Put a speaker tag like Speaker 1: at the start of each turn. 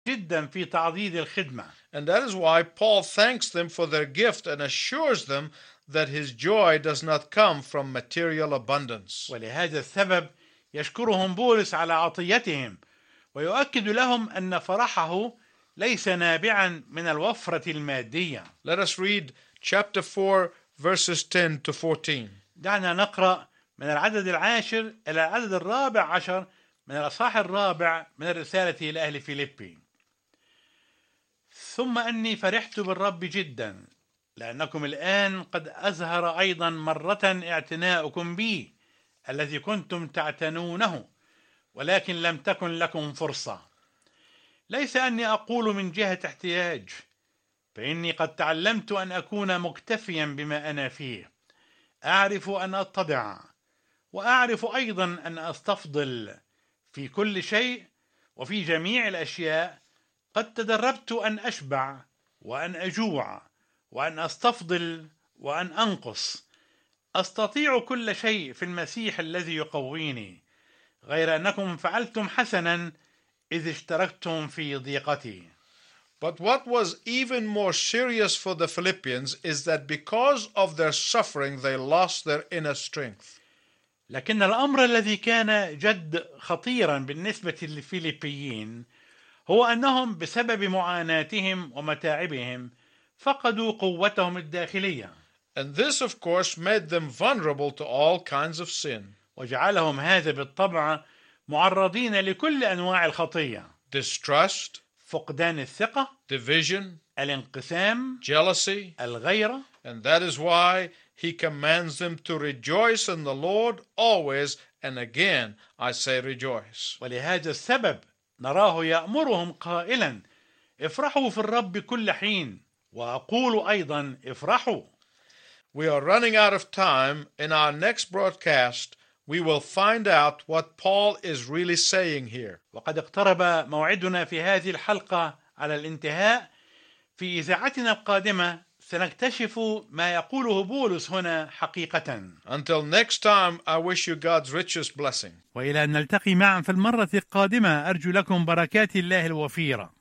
Speaker 1: جدا في تعضيد الخدمة.
Speaker 2: And that is why Paul thanks them for their gift and assures them that his joy does not come from material abundance.
Speaker 1: ولهذا السبب يشكرهم بولس على عطيتهم ويؤكد لهم أن فرحه ليس نابعا من الوفرة المادية.
Speaker 2: Let us read chapter 4 verses 10 to 14.
Speaker 1: دعنا نقرأ من العدد 10 إلى العدد 14 من الأصحاح 4 من الرسالة إلى أهل فيليبي. ثم أني فرحت بالرب جدا لأنكم الآن قد أزهر أيضا مرة اعتناؤكم بي الذي كنتم تعتنونه ولكن لم تكن لكم فرصة. ليس أني أقول من جهة احتياج، فإني قد تعلمت أن أكون مكتفيا بما أنا فيه. أعرف أن أتضع وأعرف أيضا أن أستفضل في كل شيء وفي جميع الأشياء. قد تدربت أن أشبع وأن أجوع وأن أستفضل وأن أنقص. أستطيع كل شيء في المسيح الذي يقويني، غير أنكم فعلتم حسنا إذ اشتركتم في ضيقتي.
Speaker 2: But what was even more serious for the Philippians is that because of their suffering they lost their inner strength.
Speaker 1: لكن الأمر الذي كان جد خطيرا بالنسبة للفيليبيين هو أنهم بسبب معاناتهم ومتاعبهم فقدوا قوتهم الداخلية.
Speaker 2: And this of course made them vulnerable to all kinds of sin.
Speaker 1: وجعلهم هذا بالطبع معرضين لكل أنواع الخطية.
Speaker 2: Distrust,
Speaker 1: فقدان الثقة،
Speaker 2: division,
Speaker 1: الانقسام،
Speaker 2: jealousy.
Speaker 1: الغيرة.
Speaker 2: And that is why he commands them to rejoice in the Lord always, and again I say rejoice.
Speaker 1: ولهذا السبب نراه يأمرهم قائلا افرحوا في الرب كل حين، وأقول أيضا افرحوا.
Speaker 2: We are running out of time. In our next broadcast we will find out what Paul is really saying here.
Speaker 1: وقد اقترب موعدنا في هذه الحلقة على الانتهاء. في إذاعتنا القادمة سنكتشف ما يقوله بولس هنا حقيقة.
Speaker 2: Until next time, I wish you God's richest blessing.
Speaker 1: وإلى أن نلتقي معا في المرة القادمة أرجو لكم بركات الله الوفيرة.